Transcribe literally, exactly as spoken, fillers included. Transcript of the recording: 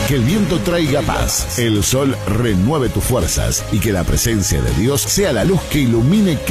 Que el viento traiga paz, el sol renueve tus fuerzas y que la presencia de Dios sea la luz que ilumine